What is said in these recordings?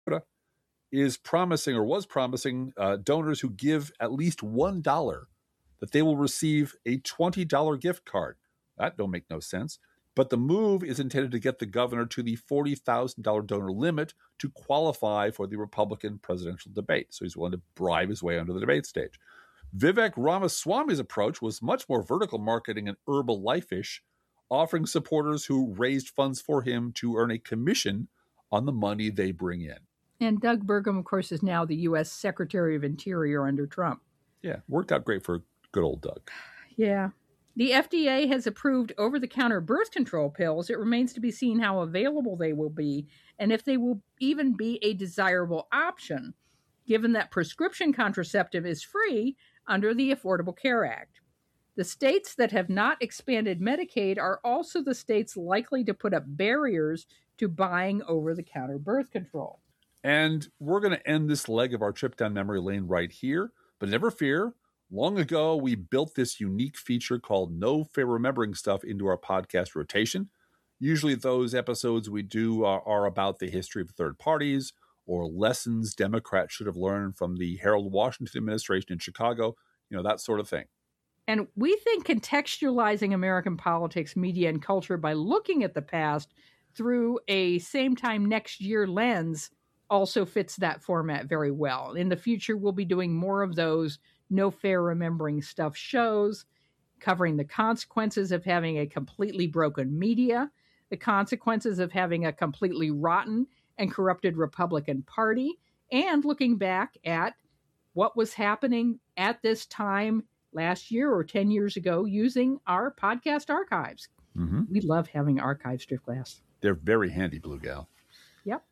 is promising or was promising donors who give at least $1 that they will receive a $20 gift card. That don't make no sense. But the move is intended to get the governor to the $40,000 donor limit to qualify for the Republican presidential debate. So he's willing to bribe his way onto the debate stage. Vivek Ramaswamy's approach was much more vertical marketing and Herbalife-ish, offering supporters who raised funds for him to earn a commission on the money they bring in. And Doug Burgum, of course, is now the U.S. Secretary of Interior under Trump. Yeah, worked out great for good old Doug. Yeah. The FDA has approved over-the-counter birth control pills. It remains to be seen how available they will be and if they will even be a desirable option, given that prescription contraceptive is free under the Affordable Care Act. The states that have not expanded Medicaid are also the states likely to put up barriers to buying over-the-counter birth control. And we're going to end this leg of our trip down memory lane right here. But never fear. Long ago, we built this unique feature called No Fair Remembering Stuff into our podcast rotation. Usually those episodes we do are about the history of third parties or lessons Democrats should have learned from the Harold Washington administration in Chicago, that sort of thing. And we think contextualizing American politics, media, and culture by looking at the past through a same time next year lens also fits that format very well. In the future, we'll be doing more of those No Fair Remembering Stuff shows, covering the consequences of having a completely broken media, the consequences of having a completely rotten and corrupted Republican Party, and looking back at what was happening at this time last year or 10 years ago using our podcast archives. Mm-hmm. We love having archives, Driftglass. They're very handy, Blue Gal. Yep.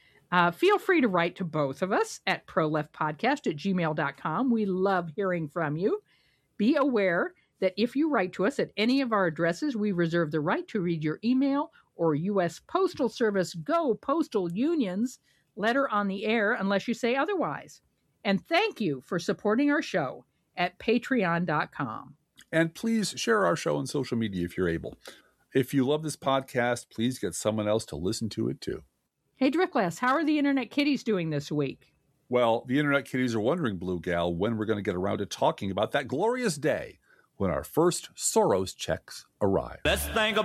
Feel free to write to both of us at proleftpodcast@gmail.com. We love hearing from you. Be aware that if you write to us at any of our addresses, we reserve the right to read your email or U.S. Postal Service Go Postal Union's letter on the air unless you say otherwise. And thank you for supporting our show at patreon.com. And please share our show on social media if you're able. If you love this podcast, please get someone else to listen to it too. Hey, Driftglass, how are the Internet Kitties doing this week? Well, the Internet Kitties are wondering, Blue Gal, when we're going to get around to talking about that glorious day when our first Soros checks arrive. Let's think